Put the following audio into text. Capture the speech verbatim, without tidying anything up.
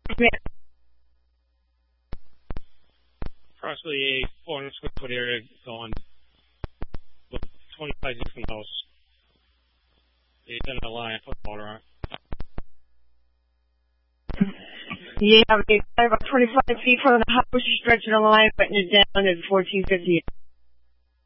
Yeah. Approximately a four hundred square foot area going with twenty-five different houses. They done a line, put water on. Yeah, they have about twenty-five feet from the house, stretching a line, putting it down at fourteen fifty.